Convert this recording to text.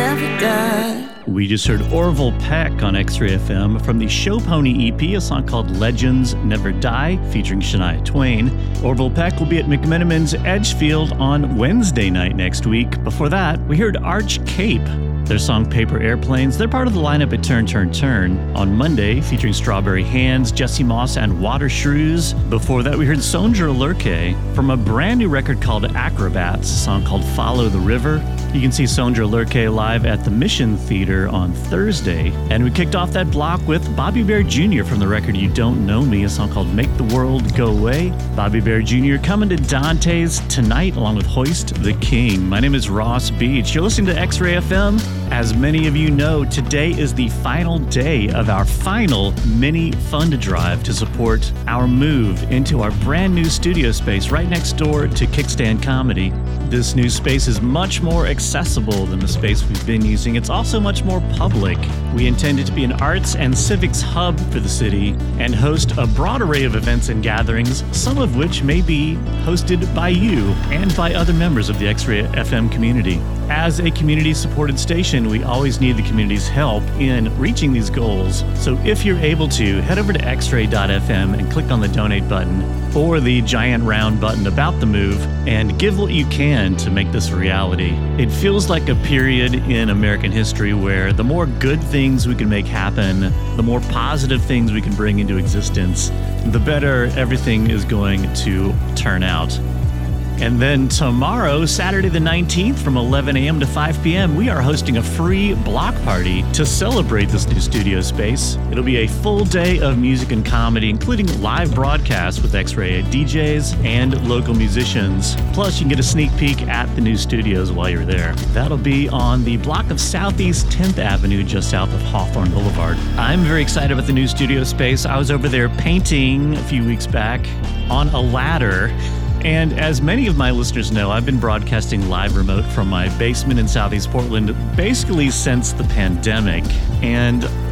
never die. We just heard Orville Peck on X-Ray FM from the Show Pony EP, a song called Legends Never Die, featuring Shania Twain. Orville Peck will be at McMenamins Edgefield on Wednesday night next week. Before that, we heard Arch Cape. Their song Paper Airplanes, they're part of the lineup at Turn Turn Turn on Monday, featuring Strawberry Hands, Jesse Moss, and Water Shrews. Before that, we heard Sondra Lerche from a brand new record called Acrobats, a song called Follow the River. You can see Sondra Lerche live at the Mission Theater on Thursday. And we kicked off that block with Bobby Bare Jr. from the record You Don't Know Me, a song called Make the World Go Away. Bobby Bare Jr. coming to Dante's tonight along with Hoist the King. My name is Ross Beach. You're listening to X-Ray FM. As many of you know, today is the final day of our final mini fund drive to support our move into our brand new studio space right next door to Kickstand Comedy. This new space is much more accessible than the space we've been using. It's also much more public. We intend it to be an arts and civics hub for the city and host a broad array of events and gatherings, some of which may be hosted by you and by other members of the X-Ray FM community. As a community-supported station, we always need the community's help in reaching these goals. So if you're able to, head over to xray.fm and click on the donate button or the giant round button about the move and give what you can to make this a reality. It feels like a period in American history where the more good things we can make happen, the more positive things we can bring into existence, the better everything is going to turn out. And then tomorrow, Saturday the 19th, from 11 a.m. to 5 p.m., we are hosting a free block party to celebrate this new studio space. It'll be a full day of music and comedy, including live broadcasts with X-Ray DJs and local musicians. Plus, you can get a sneak peek at the new studios while you're there. That'll be on the block of Southeast 10th Avenue, just south of Hawthorne Boulevard. I'm very excited about the new studio space. I was over there painting a few weeks back on a ladder. And as many of my listeners know, I've been broadcasting live remote from my basement in Southeast Portland basically since the pandemic. And